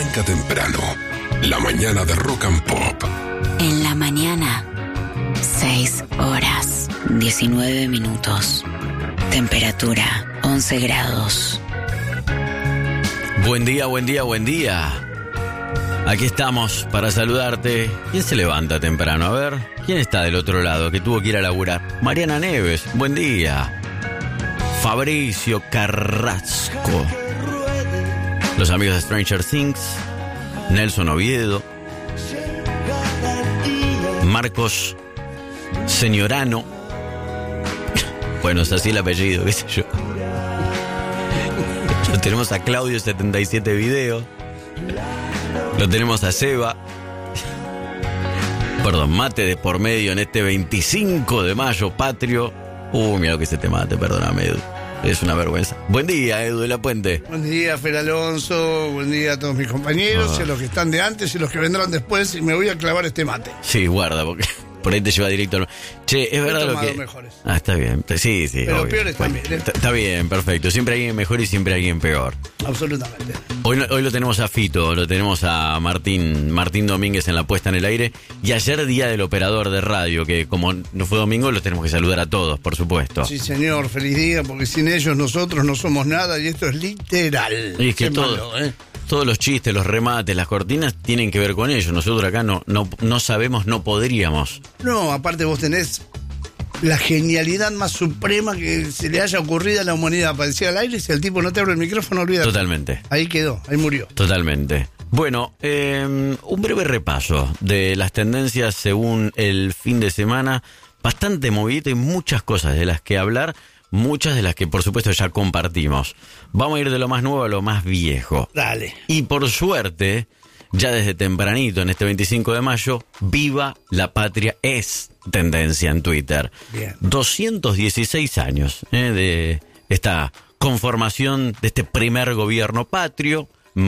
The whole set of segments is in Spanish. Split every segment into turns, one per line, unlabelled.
arranca temprano. La mañana de Rock and Pop.
En la mañana, 6 horas, 19 minutos. Temperatura, 11 grados.
Buen día, buen día, buen día. Aquí estamos para saludarte. ¿Quién se levanta temprano? A ver, ¿quién está del otro lado que tuvo que ir a laburar? Mariana Neves, buen día. Fabricio Carrasco. Los amigos de Stranger Things. Nelson Oviedo. Marcos Señorano. Bueno, es así el apellido, qué sé yo. Lo tenemos a Claudio 77 Video. Lo tenemos a Seba. Perdón, mate de por medio en este 25 de mayo, patrio. Mira lo que se te mate, perdóname, Edu. Es una vergüenza. Buen día, Edu de la Puente.
Buen día, Fer Alonso. Buen día a todos mis compañeros, y a los que están de antes y los que vendrán después. Y me voy a clavar este mate.
Sí, guarda, porque por ahí te lleva directo. Che, es verdad lo que...
mejores.
Está bien. Sí.
Pero
obvio.
peores también, ¿eh?
Está bien, perfecto. Siempre hay alguien mejor y siempre hay alguien peor.
Absolutamente.
Hoy lo tenemos a Fito, lo tenemos a Martín Domínguez en la puesta en el aire. Y ayer día del operador de radio, que como no fue domingo, los tenemos que saludar a todos, por supuesto.
Sí, señor, feliz día, porque sin ellos nosotros no somos nada y esto es literal.
Y es que todos los chistes, los remates, las cortinas tienen que ver con ellos. Nosotros acá no sabemos, no podríamos.
No, aparte vos tenés la genialidad más suprema que se le haya ocurrido a la humanidad para decir al aire. Si el tipo no te abre el micrófono, olvídate.
Totalmente.
Ahí quedó, ahí murió.
Totalmente. Bueno, un breve repaso de las tendencias según el fin de semana. Bastante movido y muchas cosas de las que hablar. Muchas de las que, por supuesto, ya compartimos. Vamos a ir de lo más nuevo a lo más viejo.
Dale.
Y por suerte, ya desde tempranito, en este 25 de mayo, Viva la Patria es tendencia en Twitter.
Bien.
216 años de esta conformación de este primer gobierno patrio,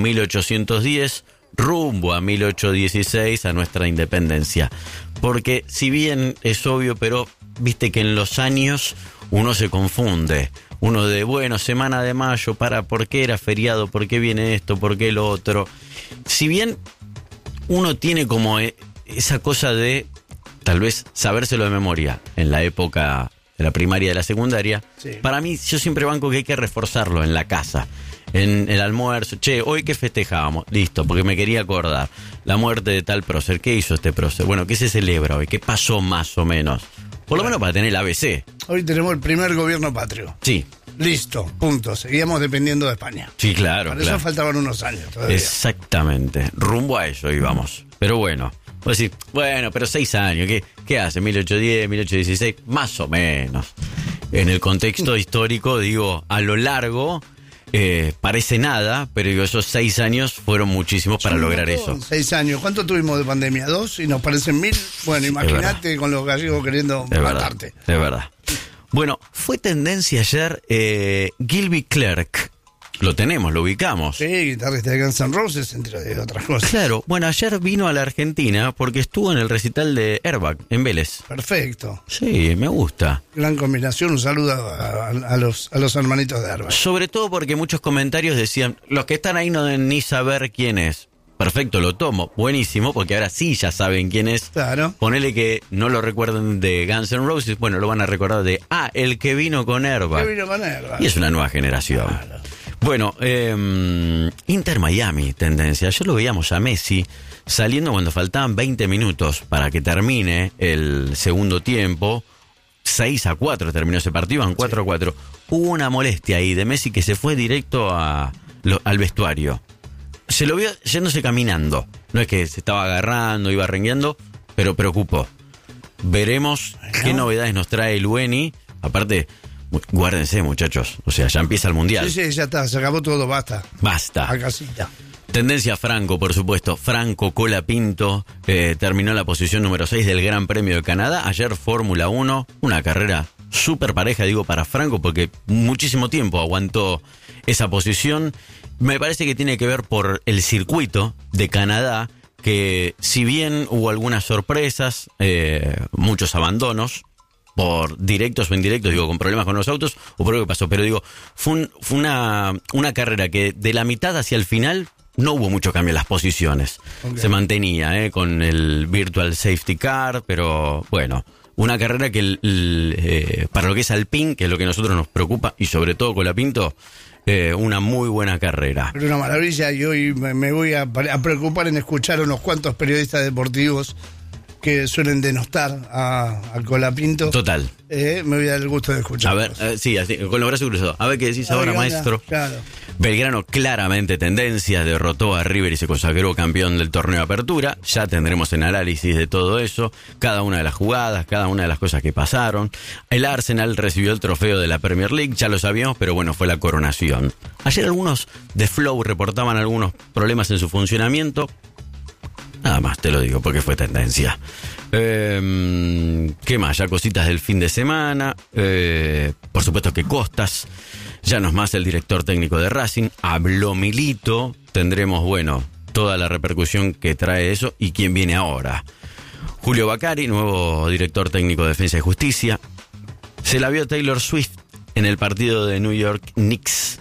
1810, rumbo a 1816, a nuestra independencia. Porque si bien es obvio, pero viste que en los años uno se confunde. Uno de, semana de mayo, ¿por qué era feriado? ¿Por qué viene esto? ¿Por qué lo otro? Si bien uno tiene como esa cosa de, tal vez, sabérselo de memoria en la época de la primaria y de la secundaria, sí. Para mí, yo siempre banco que hay que reforzarlo en la casa. En el almuerzo, hoy que festejábamos, listo, porque me quería acordar la muerte de tal prócer. ¿Qué hizo este prócer? Bueno, ¿qué se celebra hoy? ¿Qué pasó más o menos? Por lo menos para tener el ABC.
Hoy tenemos el primer gobierno patrio.
Sí.
Listo, punto. Seguíamos dependiendo de España.
Sí, claro.
Para eso faltaban unos años todavía.
Exactamente. Rumbo a eso íbamos. Pero bueno, vos decís, pero 6 años. ¿Qué hace? 1810, 1816, más o menos. En el contexto histórico, digo, a lo largo... parece nada, pero digo, esos 6 años fueron muchísimos para lograr eso.
6 años. ¿Cuánto tuvimos de pandemia? 2 y nos parecen 1000. Bueno, imagínate con los gallegos queriendo matarte.
Es verdad. Bueno, fue tendencia ayer Gilby Clarke. Lo tenemos, lo ubicamos.
Sí, guitarrista de Guns N' Roses, entre otras cosas.
Claro, bueno, ayer vino a la Argentina porque estuvo en el recital de Airbag, en Vélez.
Perfecto.
Sí, me gusta.
Gran combinación, un saludo a los hermanitos de Airbag.
Sobre todo porque muchos comentarios decían, los que están ahí no deben ni saber quién es. Perfecto, lo tomo, buenísimo, porque ahora sí ya saben quién es.
Claro.
Ponele que no lo recuerden de Guns N' Roses, bueno, lo van a recordar de, el que vino con Airbag. Y es una nueva generación. Claro. Bueno, Inter Miami, tendencia. Ayer lo veíamos a Messi saliendo cuando faltaban 20 minutos para que termine el segundo tiempo. 6-4 terminó ese partido, en 4-4. Hubo una molestia ahí de Messi que se fue directo al vestuario. Se lo vio yéndose caminando. No es que se estaba agarrando, iba rengueando, pero preocupó. Veremos qué novedades nos trae el Ueni. Aparte... Guárdense, muchachos. O sea, ya empieza el Mundial.
Sí, ya está. Se acabó todo. Basta.
A
casita.
Tendencia Franco, por supuesto. Franco Colapinto terminó la posición número 6 del Gran Premio de Canadá. Ayer Fórmula 1. Una carrera súper pareja, digo, para Franco, porque muchísimo tiempo aguantó esa posición. Me parece que tiene que ver por el circuito de Canadá, que si bien hubo algunas sorpresas, muchos abandonos, por directos o indirectos, digo, con problemas con los autos, o por lo que pasó, pero digo, fue una carrera que de la mitad hacia el final no hubo mucho cambio en las posiciones.
Okay.
Se mantenía con el Virtual Safety Car, pero bueno, una carrera que para lo que es Alpine, que es lo que a nosotros nos preocupa, y sobre todo Colapinto, una muy buena carrera.
Pero una maravilla, y hoy me voy a preocupar en escuchar a unos cuantos periodistas deportivos que suelen denostar a Colapinto.
Total.
Me voy a dar el gusto de escuchar.
A ver, sí, así, con los brazos cruzados. A ver qué decís ahora, maestro.
Claro.
Belgrano claramente tendencia, derrotó a River y se consagró campeón del torneo de apertura. Ya tendremos el análisis de todo eso, cada una de las jugadas, cada una de las cosas que pasaron. El Arsenal recibió el trofeo de la Premier League, ya lo sabíamos, pero bueno, fue la coronación. Ayer algunos de Flow reportaban algunos problemas en su funcionamiento. Nada más te lo digo porque fue tendencia. ¿Qué más? Ya cositas del fin de semana. Por supuesto que Costas. Ya no es más el director técnico de Racing. Habló Milito. Tendremos, bueno, toda la repercusión que trae eso y quién viene ahora. Julio Bacari, nuevo director técnico de Defensa y Justicia. Se la vio Taylor Swift en el partido de New York Knicks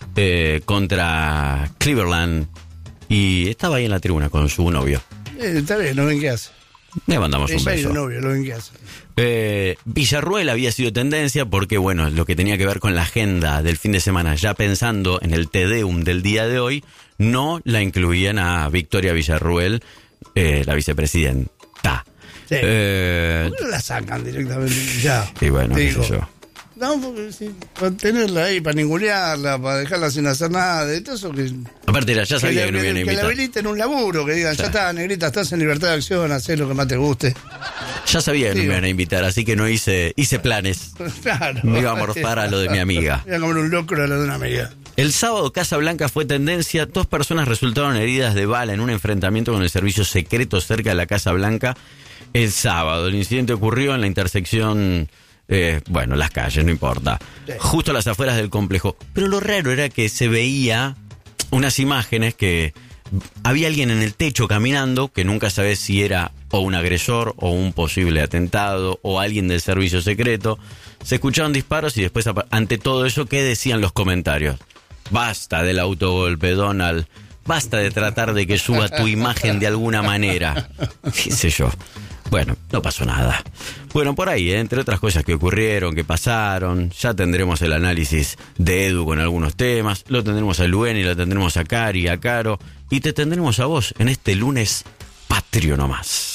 contra Cleveland. Y estaba ahí en la tribuna con su novio.
Está bien, no ven qué hace.
Le mandamos un beso.
Y novio, no ven qué hace.
Villarruel había sido tendencia porque, bueno, lo que tenía que ver con la agenda del fin de semana, ya pensando en el Te Deum del día de hoy, no la incluían a Victoria Villarruel, la vicepresidenta.
Sí. ¿Por qué no la sacan directamente? Ya.
Y bueno, qué sé yo.
No, porque sí, para tenerla ahí, para ningunearla, para dejarla sin hacer nada, de todo eso que...
Aparte, ya sabía que no iban a
Que
invitar.
la habiliten un laburo, que digan, ya está, negrita, estás en libertad de acción, hacés lo que más te guste.
Ya sabía que no
Sí,
me iban a invitar, así que no hice planes.
Claro.
Me iba a morfar a lo de mi amiga.
Voy a comer un locro a lo de una amiga.
El sábado Casa Blanca fue tendencia. 2 personas resultaron heridas de bala en un enfrentamiento con el servicio secreto cerca de la Casa Blanca el sábado. El incidente ocurrió en la intersección... bueno, las calles, no importa.
Sí.
Justo a las afueras del complejo. Pero lo raro era que se veía unas imágenes que había alguien en el techo caminando, que nunca sabés si era o un agresor o un posible atentado o alguien del servicio secreto. Se escucharon disparos y después, ante todo eso, ¿qué decían los comentarios? Basta del autogolpe, Donald. Basta de tratar de que suba tu imagen de alguna manera. ¿Qué sé yo? Bueno, no pasó nada. Bueno, por ahí, entre otras cosas que ocurrieron, que pasaron, ya tendremos el análisis de Edu con algunos temas, lo tendremos a Lueni, lo tendremos a Cari, a Caro, y te tendremos a vos en este lunes patrio nomás.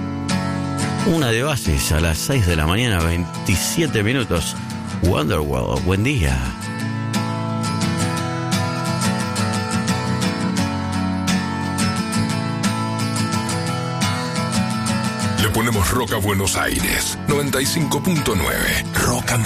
Una de Oasis a las 6 de la mañana, 27 minutos. Wonderwall, buen día.
Le ponemos rock a Buenos Aires, 95.9, Rock and